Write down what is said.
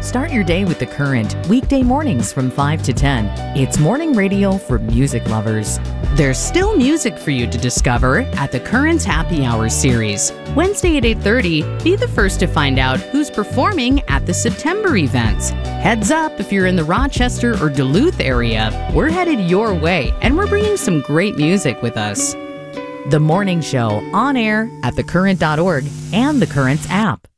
Start your day with The Current, weekday mornings from 5 to 10. It's morning radio for music lovers. There's still music for you to discover at The Current's Happy Hour series. Wednesday at 8:30, be the first to find out who's performing at the September events. Heads up if you're in the Rochester or Duluth area, we're headed your way and we're bringing some great music with us. The Morning Show, on air at thecurrent.org and The Current's app.